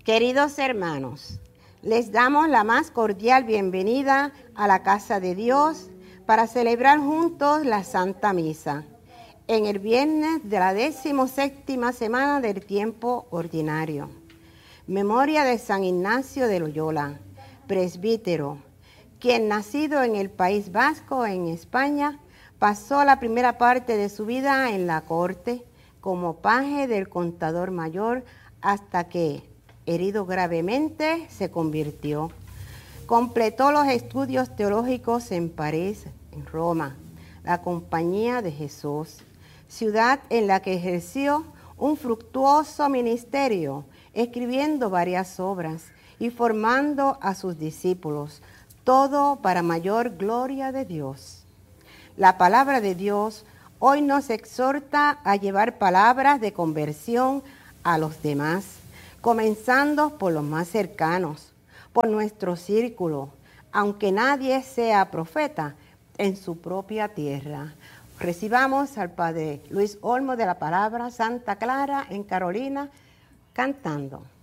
Queridos hermanos, les damos la más cordial bienvenida a la casa de Dios para celebrar juntos la Santa Misa, en el viernes de la 17ª semana del tiempo ordinario. Memoria de San Ignacio de Loyola, presbítero, quien nacido en el País Vasco, en España, pasó la primera parte de su vida en la corte como paje del contador mayor hasta que, herido gravemente, se convirtió. Completó los estudios teológicos en París, en Roma, la Compañía de Jesús, ciudad en la que ejerció un fructuoso ministerio, escribiendo varias obras y formando a sus discípulos, todo para mayor gloria de Dios. La palabra de Dios hoy nos exhorta a llevar palabras de conversión a los demás, comenzando por los más cercanos, por nuestro círculo, aunque nadie sea profeta en su propia tierra. Recibamos al Padre Luis Olmo de la Palabra Santa Clara en Carolina, cantando.